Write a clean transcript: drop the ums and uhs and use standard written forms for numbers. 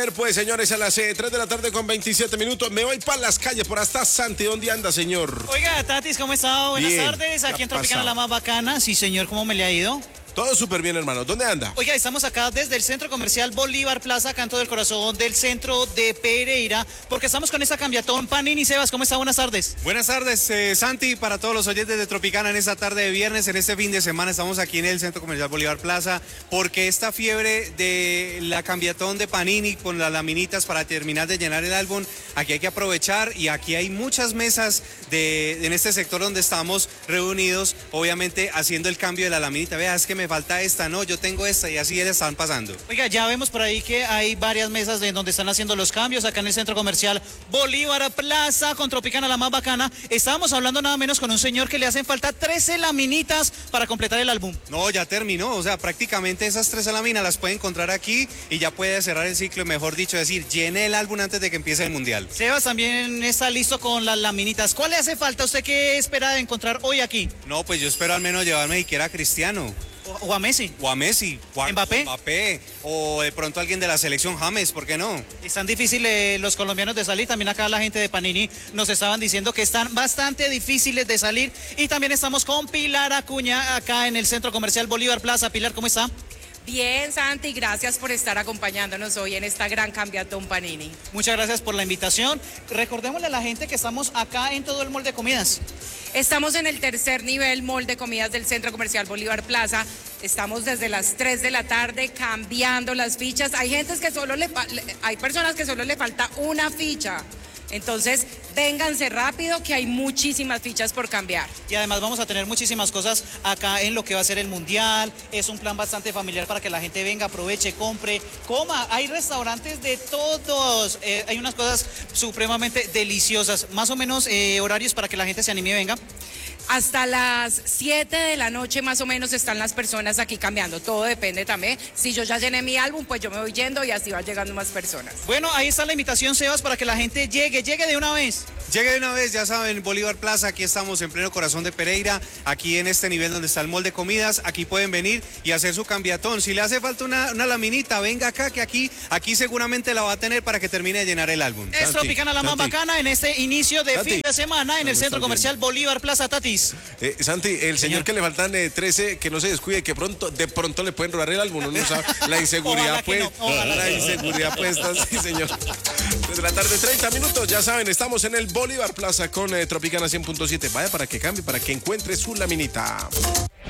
ver, pues, señores, a las 3 de la tarde con 27 minutos. Me voy para las calles, por hasta Santi. ¿Dónde anda, señor? Oiga, Tatis, ¿cómo está? Buenas tardes. Aquí en Tropicana, la más bacana. Sí, señor, ¿cómo me le ha ido? Todo súper bien, hermano. ¿Dónde anda? Oiga, estamos acá desde el Centro Comercial Bolívar Plaza, Canto del Corazón del centro de Pereira, porque estamos con esta cambiatón. Panini, Sebas, ¿cómo está? Buenas tardes. Buenas tardes, Santi, para todos los oyentes de Tropicana en esta tarde de viernes, en este fin de semana estamos aquí en el Centro Comercial Bolívar Plaza, porque esta fiebre de la cambiatón de Panini con las laminitas para terminar de llenar el álbum, aquí hay que aprovechar y aquí hay muchas mesas en este sector donde estamos reunidos, obviamente haciendo el cambio de la laminita. Vea, es que me falta esta, no, yo tengo esta y así le están pasando. Oiga, ya vemos por ahí que hay varias mesas de donde están haciendo los cambios acá en el Centro Comercial Bolívar Plaza con Tropicana, la más bacana. Estábamos hablando nada menos con un señor que le hacen falta 13 laminitas para completar el álbum. No, ya terminó, o sea, prácticamente esas 13 láminas las puede encontrar aquí y ya puede cerrar el ciclo, mejor dicho, es decir, llene el álbum antes de que empiece el Mundial. Sebas también está listo con las laminitas. ¿Cuál le hace falta? ¿Usted qué espera de encontrar hoy aquí? No, pues yo espero al menos llevarme siquiera a Cristiano. O a Messi. O a Messi. O a ¿Mbappé? O de pronto alguien de la selección, James, ¿por qué no? Están difíciles los colombianos de salir. También acá la gente de Panini nos estaban diciendo que están bastante difíciles de salir. Y también estamos con Pilar Acuña acá en el Centro Comercial Bolívar Plaza. Pilar, ¿cómo está? Bien, Santi, gracias por estar acompañándonos hoy en esta gran cambiatón Panini. Muchas gracias por la invitación. Recordémosle a la gente que estamos acá en todo el mall de comidas. Estamos en el tercer nivel mall de comidas del Centro Comercial Bolívar Plaza. Estamos desde las 3 de la tarde cambiando las fichas. Hay personas que solo le falta una ficha. Entonces, vénganse rápido que hay muchísimas fichas por cambiar. Y además vamos a tener muchísimas cosas acá en lo que va a ser el Mundial. Es un plan bastante familiar para que la gente venga, aproveche, compre, coma. Hay restaurantes de todos. Hay unas cosas supremamente deliciosas. Más o menos horarios para que la gente se anime y venga. Hasta las 7 de la noche más o menos están las personas aquí cambiando. Todo depende también. Si yo ya llené mi álbum, pues yo me voy yendo y así van llegando más personas. Bueno, ahí está la invitación, Sebas, para que la gente llegue de una vez. Llegue de una vez, ya saben, Bolívar Plaza, aquí estamos en pleno corazón de Pereira, aquí en este nivel donde está el mall de comidas, aquí pueden venir y hacer su cambiatón. Si le hace falta una laminita, venga acá, que aquí seguramente la va a tener para que termine de llenar el álbum. Es Tropicana, la más bacana en este inicio de fin de semana en el Centro Comercial Bolívar Plaza. Tatis. Santi, el señor que le faltan 13, que no se descuide, que de pronto le pueden robar el álbum, no sabe. La inseguridad, pues, la inseguridad puesta, sí, señor. Desde la tarde, 30 minutos, ya saben, estamos en el Bolívar Plaza con Tropicana 100.7. Vaya para que cambie, para que encuentre su laminita.